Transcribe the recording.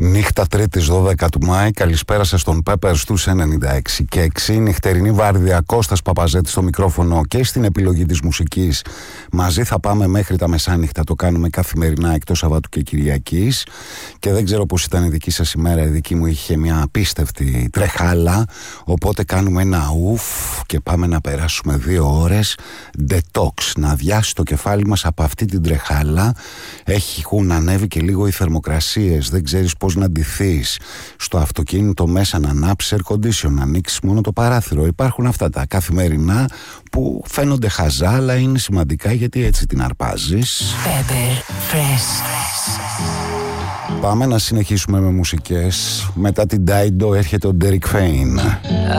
Νύχτα Τρίτης 12 του Μάη, καλησπέρα σας στον Πέπερ στους 96 και 6. Νυχτερινή βάρδια, Κώστας Παπαζέτης στο μικρόφωνο και στην επιλογή της μουσικής. Μαζί θα πάμε μέχρι τα μεσάνυχτα, το κάνουμε καθημερινά εκτός Σαββάτου και Κυριακής. Και δεν ξέρω πώς ήταν η δική σας ημέρα, η δική μου είχε μια απίστευτη τρεχάλα. Οπότε κάνουμε ένα ουφ και πάμε να περάσουμε 2 ώρες detox, να αδειάσει το κεφάλι μας από αυτή την τρεχάλα. Έχουν ανέβει και λίγο οι θερμοκρασίες, δεν ξέρεις πώς να ντυθείς στο αυτοκίνητο μέσα, να ανάψεις air condition, να ανοίξεις μόνο το παράθυρο. Υπάρχουν αυτά τα καθημερινά που φαίνονται χαζά, αλλά είναι σημαντικά γιατί έτσι την αρπάζεις. Pepper Fresh. Πάμε να συνεχίσουμε με μουσικές. Μετά την Dido έρχεται ο Derek Fain.